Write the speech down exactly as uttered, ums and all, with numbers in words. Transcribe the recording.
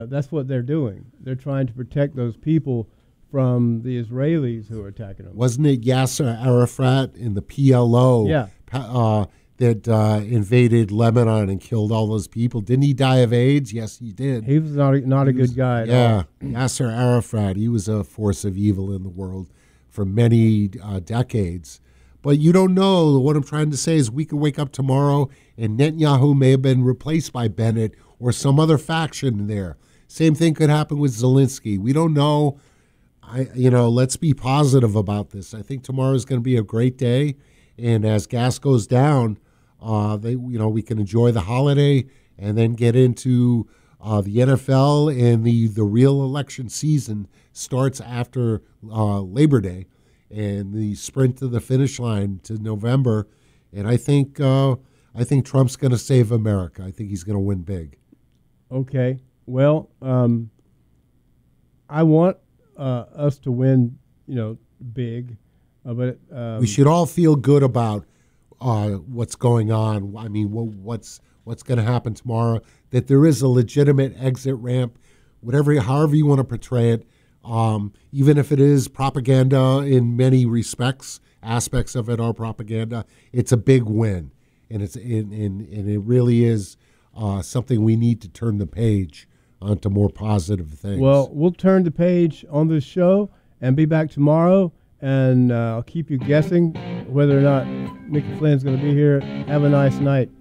That's what they're doing. They're trying to protect those people from the Israelis who are attacking them. Wasn't it Yasser Arafat in the P L O Yeah. uh, that uh, invaded Lebanon and killed all those people? Didn't he die of AIDS? Yes, he did. He was not a, not a He was- good guy at Yeah, all. Yasser Arafat. He was a force of evil in the world for many uh, decades. But you don't know. What I'm trying to say is we could wake up tomorrow and Netanyahu may have been replaced by Bennett or some other faction there. Same thing could happen with Zelensky. We don't know. I, you know, let's be positive about this. I think tomorrow is going to be a great day, and as gas goes down, uh, they, you know, we can enjoy the holiday and then get into uh, the N F L, and the the real election season starts after uh, Labor Day, and the sprint to the finish line to November. And I think uh, I think Trump's going to save America. I think he's going to win big. Okay. Well, um, I want uh, us to win, you know, big, uh, but um, We should all feel good about uh, what's going on. I mean, wh- what's what's going to happen tomorrow? That there is a legitimate exit ramp, whatever, however you want to portray it. Um, even if it is propaganda in many respects, aspects of it are propaganda. It's a big win, and it's and and, and it really is uh, something we need to turn the page onto more positive things. Well, we'll turn the page on this show and be back tomorrow, and uh, I'll keep you guessing whether or not Mickey Flynn's going to be here. Have a nice night.